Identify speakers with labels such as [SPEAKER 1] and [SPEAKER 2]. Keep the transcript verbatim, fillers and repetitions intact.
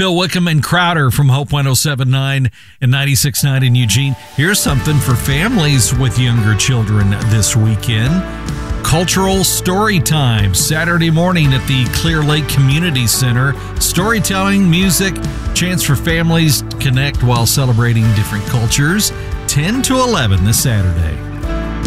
[SPEAKER 1] Phil Wickham and Crowder from Hope one oh seven point nine and ninety-six point nine in Eugene. Here's something for families with younger children this weekend. Cultural Story Time, Saturday morning at the Clear Lake Community Center. Storytelling, music, chance for families to connect while celebrating different cultures. ten to eleven this Saturday.